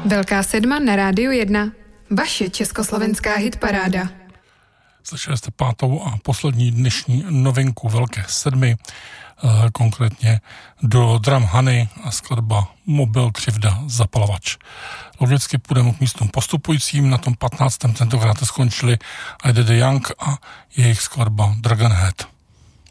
Velká sedma na Rádiu 1. Vaše československá hitparáda. Slyšeli jste pátou a poslední dnešní novinku Velké sedmi, konkrétně do Drum Honey a skladba Mobil křivda zapalovač. Logicky půjdeme k místům postupujícím, na tom 15. tentokrát skončili I Did the Young a jejich skladba Dragonhead.